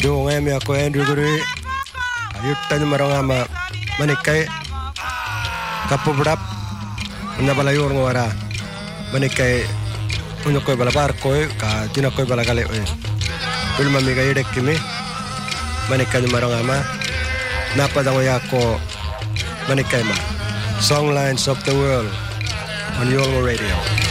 Dungem ya ko Andrew guri. Ayutan marangama manikai kapubrap na balayor ngora manikai unyo koy balabar koy ka tina koy balagale ulma mi ga idekimi manikai marangama napadango yako manikai ma Songlines of the World on Yolmo Radio.